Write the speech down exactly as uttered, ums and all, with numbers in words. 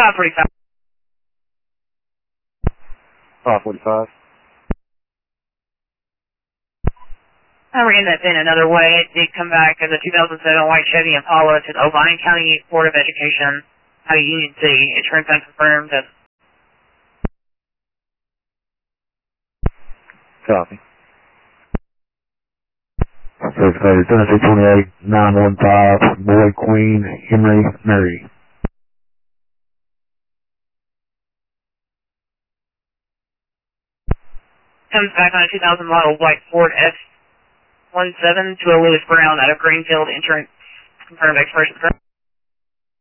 five forty-five. five forty-five. I'm reading that in another way. It did come back as a two thousand seven white Chevy Impala to the Obion County Board of Education out of Union City. It's been confirmed that. Copy. Certified Tennessee twenty-eight nine one five, Boy, Queen, Henry, Mary. Comes back on a two thousand model white Ford F seventeen to a Lewis Brown out of Greenfield, insurance confirmed expiration.